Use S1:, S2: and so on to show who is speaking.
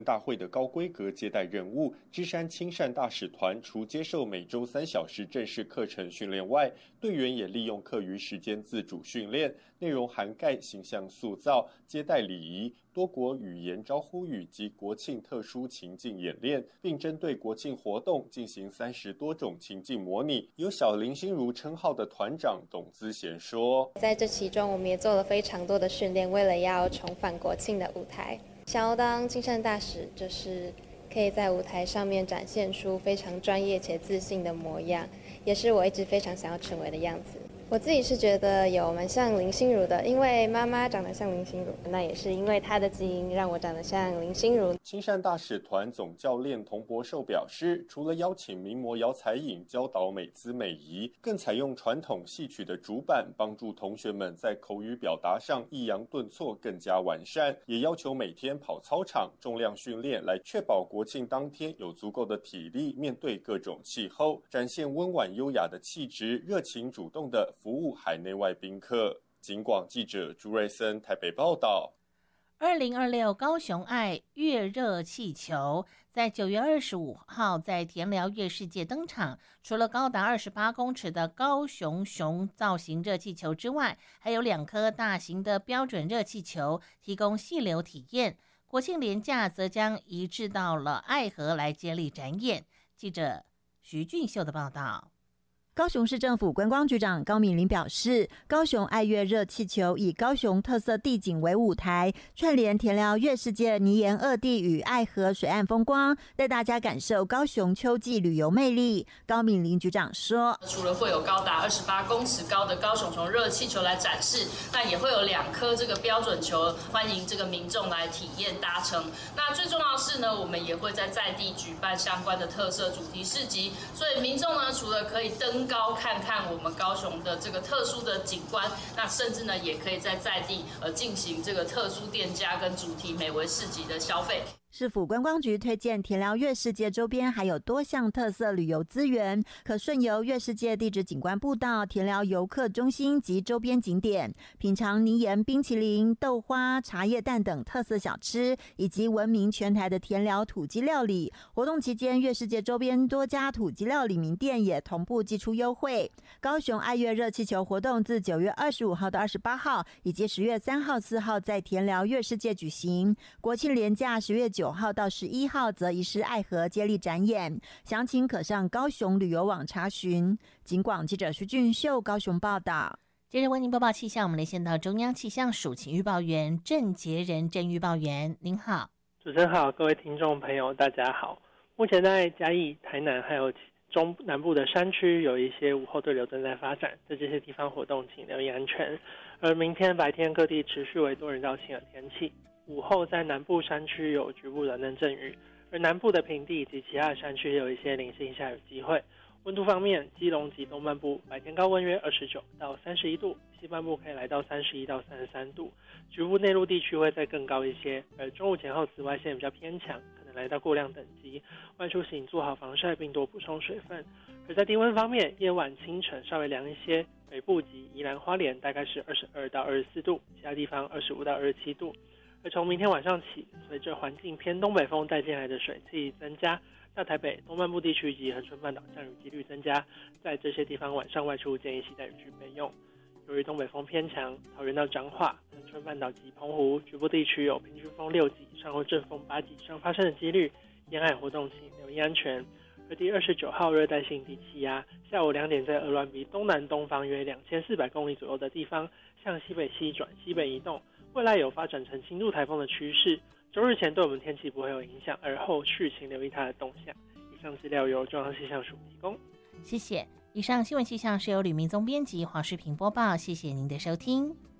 S1: 大会的高规格接待任务，芝山亲善大使团除接受每周3小时正式课程训练外，队员也利用课余时间自主训练，内容涵盖形象塑造、接待礼仪、多国语言招呼语及国庆特殊情境演练，并针对国庆活动进行30多种情境模拟。有小林心如称号的团长董姿贤说，
S2: 在这其中我们也做了非常多的训练，为了要重返国庆的舞台。想要当亲善大使，就是可以在舞台上面展现出非常专业且自信的模样，也是我一直非常想要成为的样子。我自己是觉得有蛮像林心如的，因为妈妈长得像林心如，那也是因为她的基因让我长得像林心如。
S1: 亲善大使团总教练童博寿表示，除了邀请名模姚彩颖教导美姿美仪，更采用传统戏曲的主板，帮助同学们在口语表达上抑扬顿挫更加完善，也要求每天跑操场、重量训练，来确保国庆当天有足够的体力面对各种气候，展现温婉优雅的气质，热情主动的服务海内外宾客。警广记者朱瑞森台北报道。
S3: 2026高雄爱月热气球在9月25号在田寮月世界登场，除了高达28公尺的高雄熊造型热气球之外，还有2颗大型的标准热气球提供细流体验。国庆连假则将移至到了爱河来接力展演。记者徐俊秀的报道。
S4: 高雄市政府观光局长高敏玲表示，高雄爱月热气球以高雄特色地景为舞台，串联田寮月世界泥岩二地与爱河水岸风光，带大家感受高雄秋季旅游魅力。高敏玲局长说，
S5: 除了会有高达28公尺高的高雄熊热气球来展示，那也会有2颗这个标准球，欢迎这个民众来体验搭乘。那最重要的是呢，我们也会在地举办相关的特色主题市集，所以民众呢，除了可以登高看看我们高雄的这个特殊的景观，那甚至呢也可以在地进行这个特殊店家跟主题美味市集的消费。
S4: 市府观光局推荐田寮月世界周边还有多项特色旅游资源，可顺游月世界地质景观步道、田寮游客中心及周边景点，品尝泥岩冰淇淋、豆花、茶叶蛋等特色小吃，以及闻名全台的田寮土鸡料理。活动期间，月世界周边多家土鸡料理名店也同步祭出优惠。高雄爱月热气球活动自9月25号到28号，以及10月3号、4号在田寮月世界举行。国庆连假10月9号到11号则移师爱河接力展演，详情可上高雄旅游网查询。警广记者徐俊秀高雄报道。
S3: 接着为您播报气象，我们连线到中央气象署请预报员郑杰仁郑预报员，您好。
S6: 主持人好，各位听众朋友大家好。目前在嘉义、台南还有中南部的山区有一些午后对流正在发展，在这些地方活动请留意安全。而明天白天各地持续为多云到晴的天气，午后在南部山区有局部软嫩阵雨，而南部的平地以及其他的山区也有一些零星下雨机会。温度方面，基隆及东半部白天高温约29到31度，西半部可以来到31到33度，局部内陆地区会再更高一些。而中午前后紫外线比较偏强，可能来到过量等级，外出请做好防晒并多补充水分。而在低温方面，夜晚清晨稍微凉一些，北部及宜兰花莲大概是22到24度，其他地方25到27度。而从明天晚上起，随着环境偏东北风带进来的水汽增加，大台北、东半部地区及恒春半岛降雨几率增加，在这些地方晚上外出建议携带雨具备用。由于东北风偏强，桃园到彰化、恒春半岛及澎湖局部地区有平均风6级以上或阵风8级以上发生的几率，沿海活动请留意安全。而第29号热带性低气压下午2点在鹅銮鼻东南东方约2400公里左右的地方向西北西转西北移动，未来有发展成轻度台风的趋势，周日前对我们天气不会有影响，而后续请留意它的动向。以上资料由中央气象署提供。
S3: 谢谢。以上新闻气象是由吕明宗编辑，黄世平播报，谢谢您的收听。